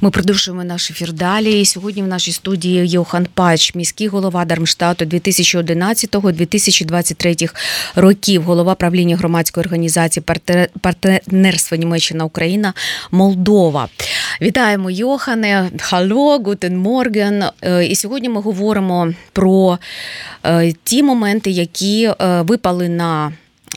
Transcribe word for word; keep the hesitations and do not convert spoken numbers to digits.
Ми продовжуємо наш ефір далі. Сьогодні в нашій студії Йохан Пач, міський голова Дармштату дві тисячі одинадцятого - дві тисячі двадцять третього років, голова правління громадської організації партнерства Німеччина-Україна Молдова. Вітаємо, Йохане. Халло, гутен морген. І сьогодні ми говоримо про ті моменти, які випали на